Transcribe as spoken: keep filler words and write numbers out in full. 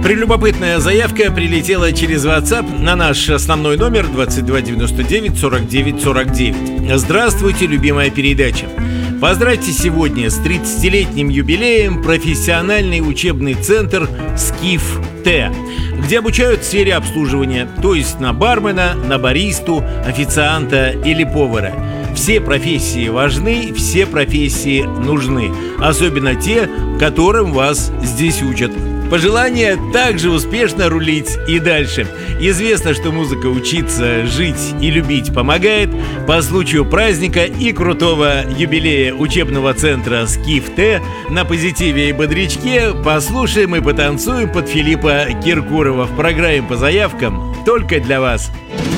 Прелюбопытная заявка прилетела через WhatsApp на наш основной номер двадцать два девяносто девять сорок девять сорок девять. Здравствуйте, любимая передача. Поздравьте сегодня с тридцатилетним юбилеем профессиональный учебный центр «Скиф Т», где обучают в сфере обслуживания, то есть на бармена, на баристу, официанта или повара. Все профессии важны, все профессии нужны, особенно те, которым вас здесь учат. Пожелание также успешно рулить и дальше. Известно, что музыка учиться, жить и любить помогает. По случаю праздника и крутого юбилея учебного центра «Скиф Т» на позитиве и бодрячке послушаем и потанцуем под Филиппа Киркорова в программе по заявкам только для вас.